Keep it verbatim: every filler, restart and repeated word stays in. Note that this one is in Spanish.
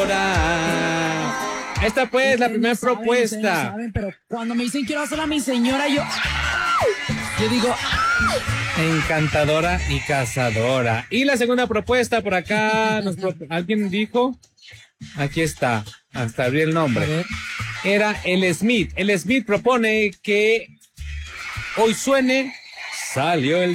Esta pues, la primera Ustedes no saben, propuesta. ustedes no saben, pero cuando me dicen quiero hacer a mi señora, yo, yo digo, Encantadora y cazadora. Y la segunda propuesta por acá, nos pro- alguien dijo, aquí está, hasta abrí el a nombre. ver, Era el Smith. El Smith propone que hoy suene, salió el